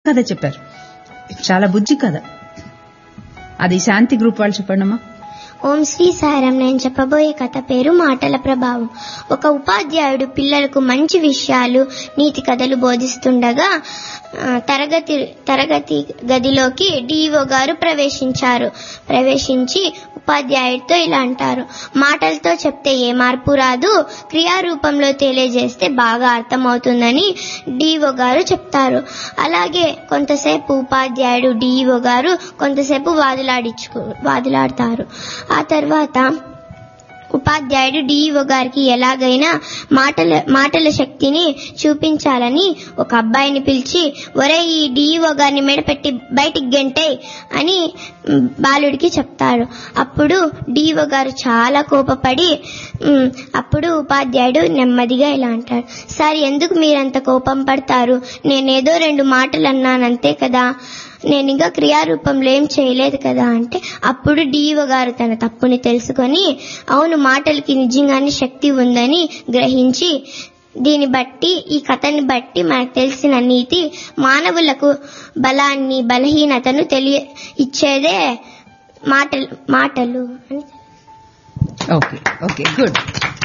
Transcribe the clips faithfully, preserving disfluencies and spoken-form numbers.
కథ చెప్పారు, చాలా బుజ్జి కథ. అది శాంతి గ్రూప్ వాళ్ళు చెప్పండమ్మా. ఓం శ్రీ సాయిరాం. నేను చెప్పబోయే కథ పేరు మాటల ప్రభావం. ఒక ఉపాధ్యాయుడు పిల్లలకు మంచి విషయాలు, నీతి కథలు బోధిస్తుండగా తరగతి తరగతి గదిలోకి డిఈఓ గారు ప్రవేశించారు. ప్రవేశించి ఉపాధ్యాయుడితో ఇలా అంటారు: మాటలతో చెప్తే ఏ మార్పు రాదు, క్రియారూపంలో తెలియజేస్తే బాగా అర్థమవుతుందని డిఈఓ గారు చెప్తారు. అలాగే కొంతసేపు ఉపాధ్యాయుడు డిఈఓ గారు కొంతసేపు వాదులాడించు వాదులాడతారు. ఆ తర్వాత ఉపాధ్యాయుడు డిఈఓ గారికి ఎలాగైనా మాటల మాటల శక్తిని చూపించాలని ఒక అబ్బాయిని పిలిచి, ఒరే ఈ డిఈఓ గారిని మెడపెట్టి బయటికి గెంటే అని బాలుడికి చెప్తాడు. అప్పుడు డిఈఓ గారు చాలా కోపపడి అప్పుడు ఉపాధ్యాయుడు నెమ్మదిగా ఇలా అంటాడు: సార్, ఎందుకు మీరంత కోపం పడతారు? నేనేదో రెండు మాటలు అన్నానంతే కదా, నేను ఇంకా క్రియారూపంలో ఏం చేయలేదు కదా అంటే, అప్పుడు డిఈఓ గారు తన తప్పుని తెలుసుకొని, అవును మాటలకి నిజంగానే శక్తి ఉందని గ్రహించి, దీన్ని బట్టి ఈ కథని బట్టి మనకు తెలిసిన నీతి, మానవులకు బలాన్ని బలహీనతను తెలియ ఇచ్చేదే మాటలు మాటలు అని. Okay okay good.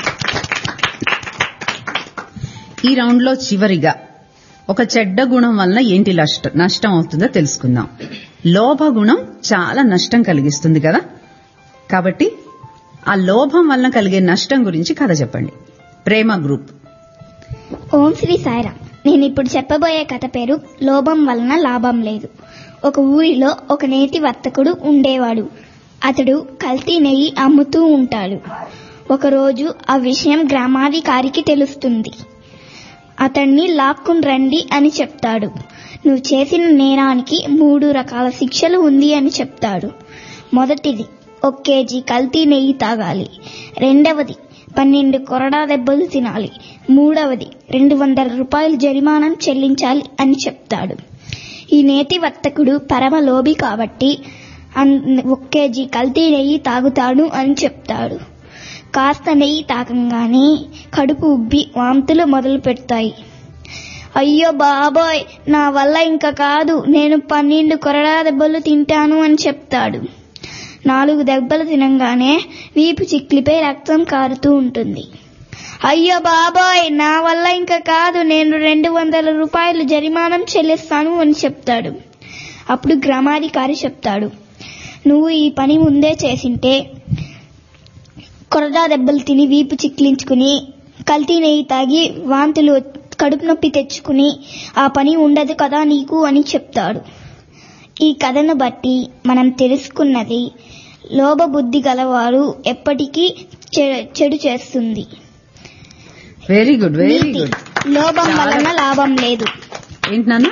ఈ రౌండ్ లో చివరిగా ఒక చెడ్డ గుణం వల్ల ఏంటి నష్టం అవుతుందో తెలుసుకుందాం. లోభ గుణం చాలా నష్టం కలిగిస్తుంది కదా, కాబట్టి ఆ లోభం వల్ల కలిగే నష్టం గురించి కథ చెప్పండి. ప్రేమ గ్రూప్. ఓం శ్రీ సాయిరాం. నేను ఇప్పుడు చెప్పబోయే కథ పేరు లోభం వలన లాభం లేదు. ఒక ఊరిలో ఒక నేతి వర్తకుడు ఉండేవాడు. అతడు కల్తీ నెయ్యి అమ్ముతూ ఉంటాడు. ఒకరోజు ఆ విషయం గ్రామాధికారికి తెలుస్తుంది. అతన్ని లాక్కుని రండి అని చెప్తాడు. నువ్వు చేసిన నేరానికి మూడు రకాల శిక్షలు ఉంది అని చెప్తాడు. మొదటిది, ఒక కేజీ కల్తీ నెయ్యి తాగాలి. రెండవది, పన్నెండు కొరడా దెబ్బలు తినాలి. మూడవది, రెండు వందల రూపాయలు జరిమానం చెల్లించాలి అని చెప్తాడు. ఈ నేతి వర్తకుడు పరమ లోభి కాబట్టి ఒక కేజీ కల్తీ నెయ్యి తాగుతాడు అని చెప్తాడు. కాస్త నెయ్యి తాకంగానే కడుపు ఉబ్బి వాంతులు మొదలు పెడతాయి. అయ్యో బాబోయ్, నా వల్ల ఇంకా కాదు, నేను పన్నెండు కొరడా దెబ్బలు తింటాను అని చెప్తాడు. నాలుగు దెబ్బలు తినంగానే వీపు చిక్లిపై రక్తం కారుతూ ఉంటుంది. అయ్యో బాబోయ్, నా వల్ల ఇంకా కాదు, నేను రెండు వందల రూపాయలు జరిమానం చెల్లిస్తాను అని చెప్తాడు. అప్పుడు గ్రామాధికారి చెప్తాడు: నువ్వు ఈ పని ముందే చేసింటే, కొరడా దెబ్బలు తిని వీపు చిక్లించుకుని కల్తీ నెయ్యి తాగి వాంతులు కడుపు నొప్పి తెచ్చుకుని ఆ పని ఉండదు కదా నీకు అని చెప్తాడు. ఈ కథను బట్టి మనం తెలుసుకున్నది, లోభ బుద్ధి గలవారు ఎప్పటికీ చెడు చేస్తుంది. Very good very good. లోభం వలన లాభం లేదు. ఏంటన్నా?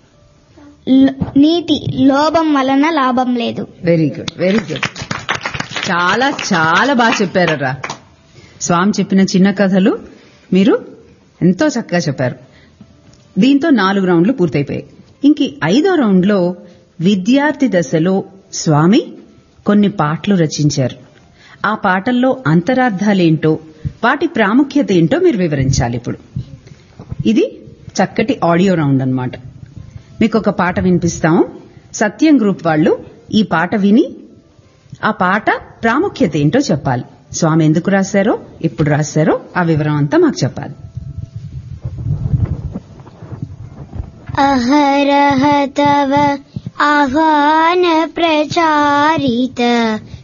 నీతి, లోభం వలన లాభం లేదు. Very good very good. చాలా చాలా బాగా చెప్పారరా. స్వామి చెప్పిన చిన్న కథలు మీరు ఎంతో చక్కగా చెప్పారు. దీంతో నాలుగు రౌండ్లు పూర్తయిపోయాయి. ఇంక ఐదో రౌండ్ లో విద్యార్థి దశలో స్వామి కొన్ని పాటలు రచించారు. ఆ పాటల్లో అంతరార్థాలేంటో, వాటి ప్రాముఖ్యత ఏంటో మీరు వివరించాలి. ఇప్పుడు ఇది చక్కటి ఆడియో రౌండ్ అన్నమాట. మీకు ఒక పాట వినిపిస్తాము. సత్యం గ్రూప్ వాళ్ళు ఈ పాట విని ఆ పాట ప్రాముఖ్యత ఏంటో చెప్పాలి. స్వామి ఎందుకు రాశారో, ఎప్పుడు రాశారో ఆ వివరం అంతా మాకు చెప్పాలి. అహరహ తవ ఆహ్వాన ప్రచారిత